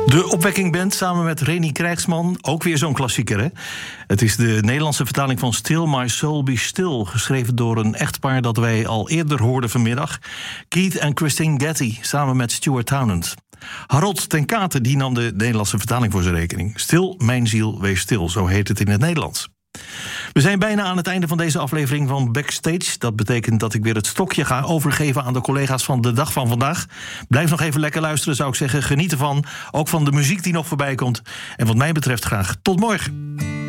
De Opwekking Band samen met Reni Krijgsman, ook weer zo'n klassieker, hè? Het is de Nederlandse vertaling van Still My Soul Be Still, geschreven door een echtpaar dat wij al eerder hoorden vanmiddag. Keith en Christine Getty, samen met Stuart Townend. Harold ten Kate die nam de Nederlandse vertaling voor zijn rekening. Stil, mijn ziel, wees stil, zo heet het in het Nederlands. We zijn bijna aan het einde van deze aflevering van Backstage. Dat betekent dat ik weer het stokje ga overgeven aan de collega's van de dag van vandaag. Blijf nog even lekker luisteren, zou ik zeggen. Geniet ervan, ook van de muziek die nog voorbij komt. En wat mij betreft graag tot morgen.